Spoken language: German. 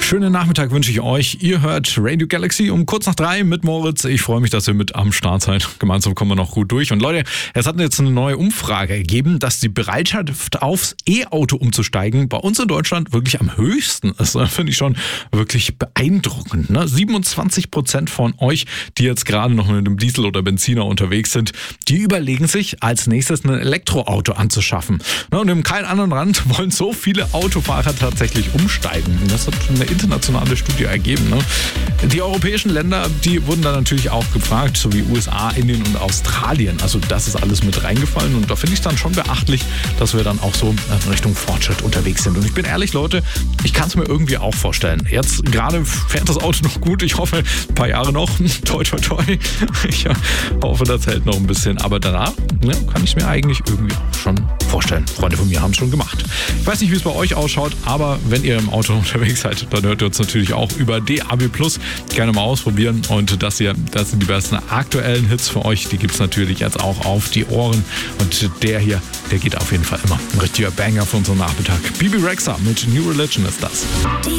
Schönen Nachmittag wünsche ich euch. Ihr hört Radio Galaxy um kurz nach 3 mit Moritz. Ich freue mich, dass ihr mit am Start seid. Gemeinsam kommen wir noch gut durch. Und Leute, es hat jetzt eine neue Umfrage ergeben, dass die Bereitschaft aufs E-Auto umzusteigen bei uns in Deutschland wirklich am höchsten ist. Das finde ich schon wirklich beeindruckend. 27% von euch, die jetzt gerade noch mit einem Diesel oder Benziner unterwegs sind, die überlegen sich, als nächstes ein Elektroauto anzuschaffen. Und im keinen anderen Land wollen so viele Autofahrer tatsächlich umsteigen. Das hat eine internationale Studie ergeben. Die europäischen Länder, die wurden da natürlich auch gefragt, so wie USA, Indien und Australien. Also das ist alles mit reingefallen und da finde ich es dann schon beachtlich, dass wir dann auch so in Richtung Fortschritt unterwegs sind. Und ich bin ehrlich, Leute, ich kann es mir irgendwie auch vorstellen. Jetzt gerade fährt das Auto noch gut. Ich hoffe, ein paar Jahre noch. Toi, toi, toi. Ich hoffe, das hält noch ein bisschen. Aber danach kann ich es mir eigentlich irgendwie auch schon vorstellen. Freunde von mir haben es schon gemacht. Ich weiß nicht, wie es bei euch ausschaut, aber wenn ihr im Auto unterwegs seid, dann hört ihr uns natürlich auch über DAB+. Gerne mal ausprobieren. Und das sind die besten aktuellen Hits für euch. Die gibt es natürlich jetzt auch auf die Ohren. Und der hier, der geht auf jeden Fall immer. Ein richtiger Banger für unseren Nachmittag. Bebe Rexha mit New Religion ist das.